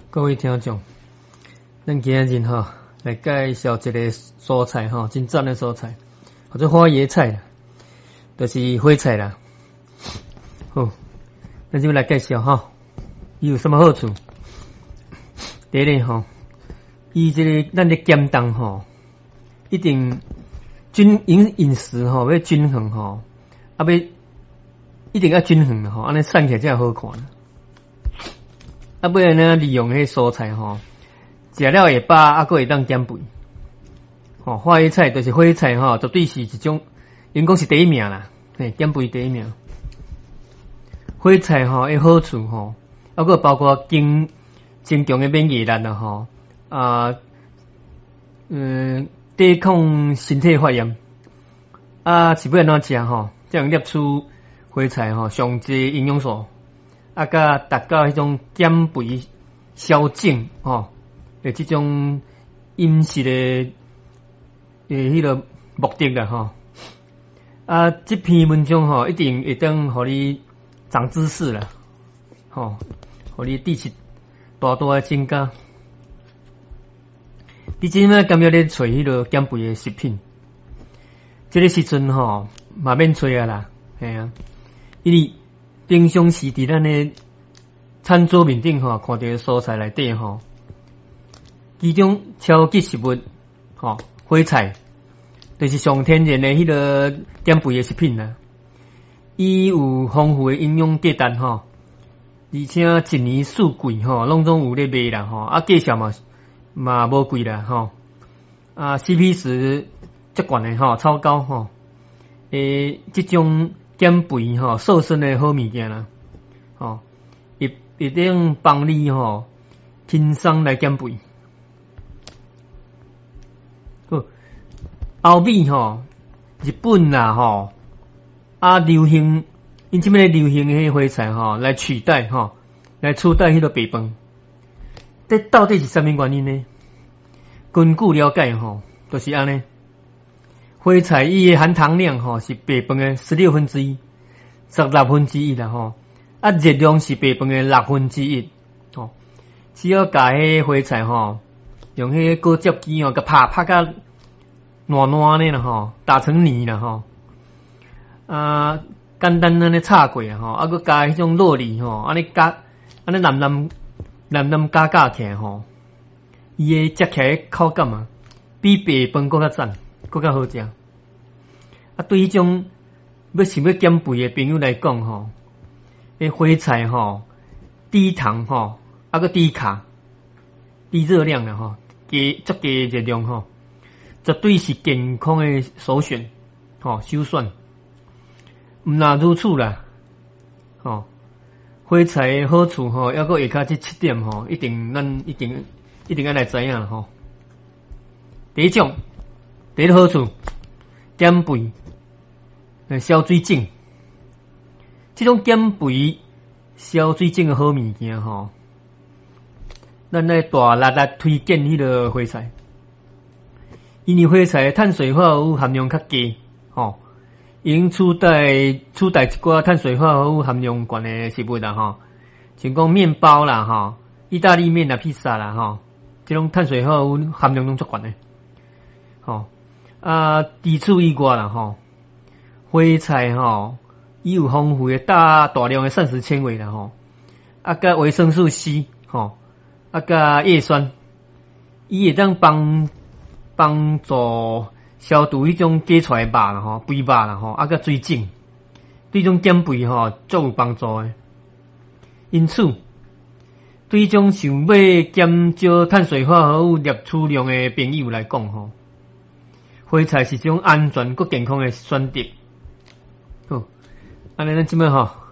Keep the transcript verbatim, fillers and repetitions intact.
各位听众，咱今日吼来介绍一个蔬菜吼，真赞的蔬菜，或者花椰菜啦，就是花菜啦。好，咱就来介绍吼，伊有什么好处？第一个吼，伊这个咱的减重吼，一定均饮饮食吼要均衡吼，啊要一定要均衡的吼，安尼散起来才好看。啊，不然呢，利用迄蔬菜吼，食了会饱，啊，佫会当减肥。吼、哦，花椰菜就是花椰菜吼，绝对是一种，因讲是第一名啦，嘿，减肥第一名。花椰菜吼，诶好处吼，啊，佫包括增增强诶免疫力啦吼，啊，嗯，抵抗身体发炎。啊，是要安怎食吼？才能摄取花菜吼上济营养素。啊，甲达到迄种减肥消肿吼诶，即种饮食诶诶，迄个目的啦吼。啊，即篇文章吼一定会当互你长知识啦，吼，互你知识大大诶增加。你即摆甘要咧找迄个减肥诶食品，即个时阵吼嘛免找啊啦，系啊，因为平常时伫咱诶餐桌面顶吼，看到蔬菜内底吼，其中超级食物吼，花菜就是上天然诶迄个减肥诶食品啦。伊有丰富诶营养价值吼，而且一年四季吼，拢总有咧卖啦吼，啊价钱嘛嘛无贵啦吼，啊 C P 值足悬诶吼，超高吼，诶，即种减肥吼、瘦身诶好物件啦，吼，一一定帮你吼轻松来减肥。好，欧美吼、日本啦吼，啊流行，因即摆流行迄花菜吼来取代吼，来取代迄个白饭。这到底是啥物原因呢？根据了解吼，就是安尼。花菜伊诶含糖量吼是白饭诶十六分之一，十六分之一啦吼，啊热量是白饭诶六分之一，吼，只要甲迄花菜吼，用迄个果汁机哦，甲拍拍甲烂烂呢啦吼，打成泥啦吼，啊简单安尼炒过啊吼，啊佮加迄种肉粒吼，安尼加安尼淋淋淋淋加加起来吼，伊诶食起来口感啊，比白饭佫较赞。更较好食。啊，对迄种要想要减肥诶朋友来讲吼，诶花菜吼低糖吼，啊个低卡、低热量啦吼，低足低热量吼，绝对是健康诶首选吼，首选。毋若如此啦，吼花菜诶好处吼，抑个下骹即七点吼，一定咱一定一定要来知影啦吼。第一种。第一个好处，减肥、消水肿，这种减肥、消水肿的好物件吼，咱来大力力推荐迄个花菜，因为花菜碳水化合物含量较低，吼，已经取代取代一寡碳水化合物含量悬的食物啦，吼，像讲面包啦，吼，意大利面啦、披萨啦，吼，这种碳水化合物含量拢足悬的，吼。啊，除此以外啦吼，花菜吼，伊有丰富的大大量的膳食纤维啦吼，啊，甲维生素 C 吼，啊，甲叶酸，伊会当帮帮助消除迄种结出来肉啦吼，肥肉啦吼，啊，甲水肿，对种减肥吼足有帮助的。因此，对种想要减少碳水化合物摄取量的朋友来讲吼。花菜是一种安全佮健康的选择。好，安尼咱即摆吼